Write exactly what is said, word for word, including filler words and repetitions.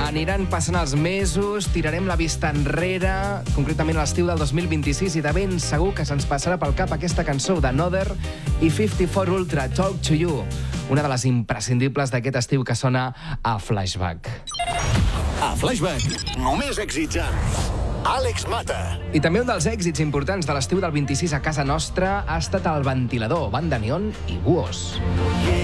Aniran passant els mesos, tirarem la vista enrere, concretament a l'estiu del dos mil vint-i-sis, i de ben segur que se'ns passarà pel cap aquesta cançó d'Another i cinquanta-quatre Ultra, Talk to You, una de les imprescindibles d'aquest estiu que sona a Flashback. A Flashback, només èxits amb Àlex Mata. I també un dels èxits importants de l'estiu del vint-i-sis a casa nostra ha estat El Ventilador, Banda Neon i Buos.